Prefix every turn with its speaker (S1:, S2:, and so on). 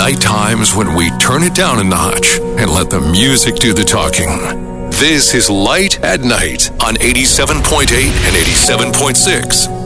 S1: night times when we turn it down a notch and let the music do the talking. This is Light at Night on 87.8 and 87.6